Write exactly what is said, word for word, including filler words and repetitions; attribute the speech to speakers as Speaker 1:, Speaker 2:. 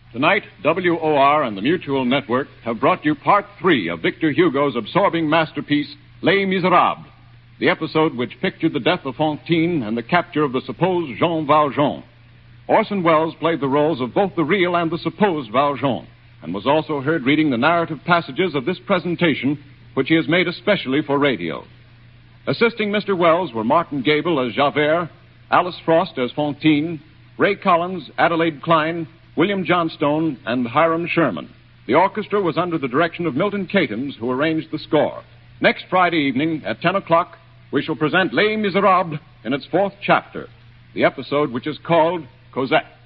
Speaker 1: Tonight, W O R and the Mutual Network have brought you part three of Victor Hugo's absorbing masterpiece, Les Miserables, the episode which pictured the death of Fantine and the capture of the supposed Jean Valjean. Orson Welles played the roles of both the real and the supposed Valjean, and was also heard reading the narrative passages of this presentation, which he has made especially for radio. Assisting Mister Welles were Martin Gable as Javert, Alice Frost as Fantine, Ray Collins, Adelaide Klein, William Johnstone, and Hiram Sherman. The orchestra was under the direction of Milton Katims, who arranged the score. Next Friday evening at ten o'clock, we shall present Les Miserables in its fourth chapter, the episode which is called Cosette.